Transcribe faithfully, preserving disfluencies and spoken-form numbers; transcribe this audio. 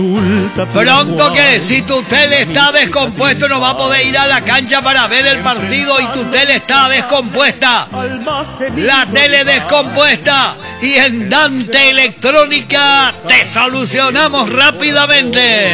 Pronto que si tu tele está descompuesto no va a poder ir a la cancha para ver el partido y tu tele está descompuesta. La tele descompuesta y en Dante Electrónica te solucionamos rápidamente.